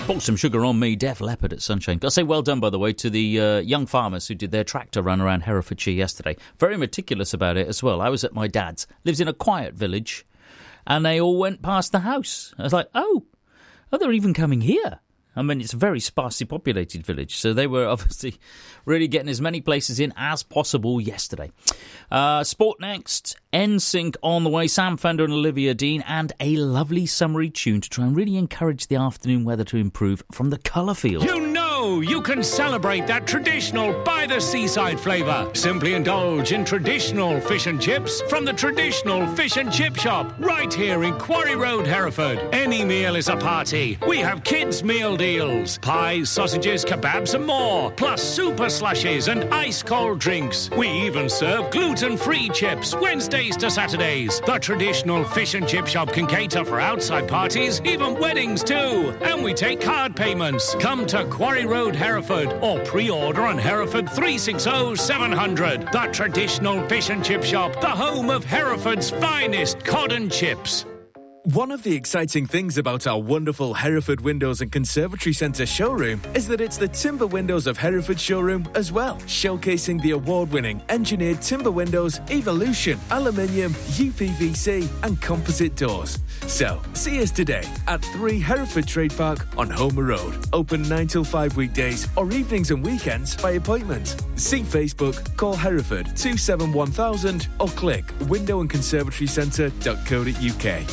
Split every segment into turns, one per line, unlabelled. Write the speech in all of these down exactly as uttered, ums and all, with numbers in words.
Bought some sugar on me, Def Leppard at Sunshine. Got to say well done, by the way, to the uh, young farmers who did their tractor run around Herefordshire yesterday. Very meticulous about it as well. I was at my dad's. Lives in a quiet village. And they all went past the house. I was like, oh, oh, they're even coming here. I mean, it's a very sparsely populated village, so they were obviously really getting as many places in as possible yesterday. Uh, sport next, N Sync on the way, Sam Fender and Olivia Dean, and a lovely summery tune to try and really encourage the afternoon weather to improve from the Colourfield.
You know you can celebrate that traditional by-the-seaside flavour. Simply indulge in traditional fish and chips from the traditional fish and chip shop right here in Quarry Road, Hereford. Any meal is a party. We have kids' meal deals, pies, sausages, kebabs and more, plus super slushies and ice-cold drinks. We even serve gluten-free chips Wednesdays to Saturdays. The traditional fish and chip shop can cater for outside parties, even weddings too. And we take card payments. Come to Quarry Road, Hereford, or pre-order on Hereford three six zero seven hundred. The traditional fish and chip shop, the home of Hereford's finest cod and chips.
One of the exciting things about our wonderful Hereford Windows and Conservatory Centre showroom is that it's the Timber Windows of Hereford showroom as well, showcasing the award-winning engineered timber windows, Evolution, aluminium, U P V C and composite doors. So, see us today at three Hereford Trade Park on Homer Road. Open nine till five weekdays or evenings and weekends by appointment. See Facebook, call Hereford two seven one thousand or click window and conservatory centre dot co dot uk.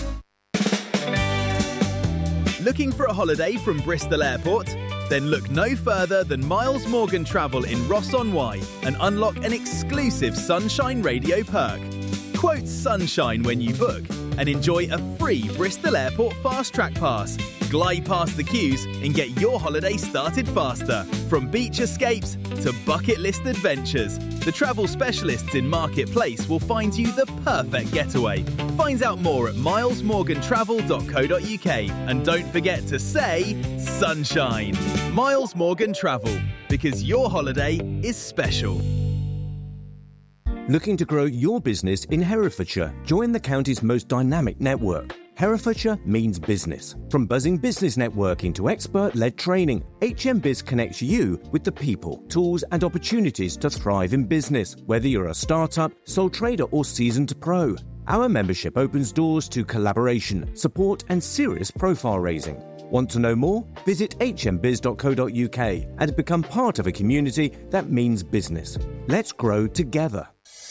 Looking for a holiday from Bristol Airport? Then look no further than Miles Morgan Travel in Ross-on-Wye and unlock an exclusive Sunshine Radio perk. Quote Sunshine when you book and enjoy a free Bristol Airport Fast Track Pass. Glide past the queues and get your holiday started faster. From beach escapes to bucket list adventures, the travel specialists in Marketplace will find you the perfect getaway. Find out more at miles morgan travel dot co dot uk and don't forget to say Sunshine. Miles Morgan Travel, because your holiday is special.
Looking to grow your business in Herefordshire? Join the county's most dynamic network. Herefordshire means business. From buzzing business networking to expert-led training, H M Biz connects you with the people, tools and opportunities to thrive in business, whether you're a startup, sole trader or seasoned pro. Our membership opens doors to collaboration, support and serious profile raising. Want to know more? Visit h m biz dot co dot uk and become part of a community that means business. Let's grow together.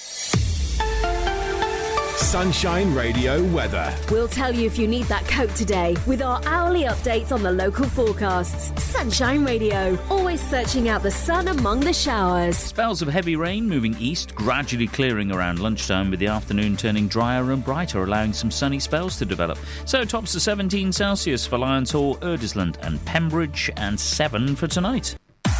Sunshine Radio weather.
We'll tell you if you need that coat today with our hourly updates on the local forecasts. Sunshine Radio, always searching out the sun among the showers.
Spells of heavy rain moving east, gradually clearing around lunchtime, with the afternoon turning drier and brighter, allowing some sunny spells to develop. So tops to seventeen Celsius for Lions Hall, Urdisland and Pembridge, and seven for tonight.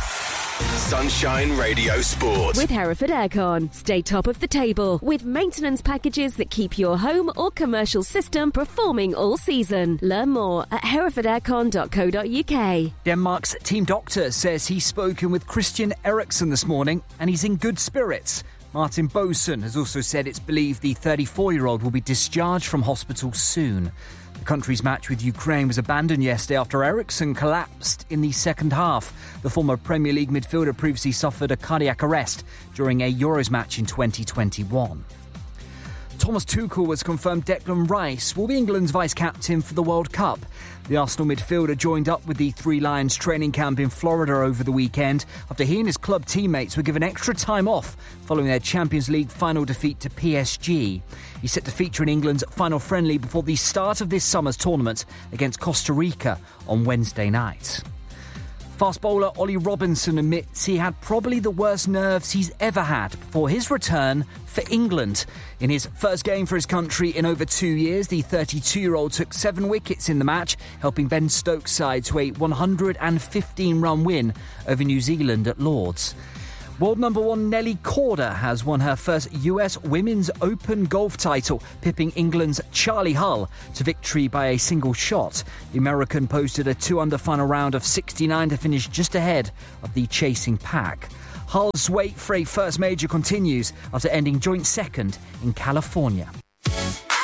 Sunshine Radio Sport.
With Hereford Aircon. Stay top of the table with maintenance packages that keep your home or commercial system performing all season. Learn more at hereford aircon dot co dot uk.
Denmark's team doctor says he's spoken with Christian Eriksen this morning and he's in good spirits. Martin Boesen has also said it's believed the thirty-four-year-old will be discharged from hospital soon. The country's match with Ukraine was abandoned yesterday after Eriksen collapsed in the second half. The former Premier League midfielder previously suffered a cardiac arrest during a Euros match in twenty twenty-one. Thomas Tuchel has confirmed Declan Rice will be England's vice-captain for the World Cup. The Arsenal midfielder joined up with the Three Lions training camp in Florida over the weekend after he and his club teammates were given extra time off following their Champions League final defeat to P S G. He's set to feature in England's final friendly before the start of this summer's tournament against Costa Rica on Wednesday night. Fast bowler Ollie Robinson admits he had probably the worst nerves he's ever had before his return for England. In his first game for his country in over two years, the thirty-two-year-old took seven wickets in the match, helping Ben Stokes' side to a one hundred fifteen run win over New Zealand at Lord's. World number one Nelly Korda has won her first U S Women's Open golf title, pipping England's Charlie Hull to victory by a single shot. The American posted a two-under final round of sixty-nine to finish just ahead of the chasing pack. Hull's wait for a first major continues after ending joint second in California.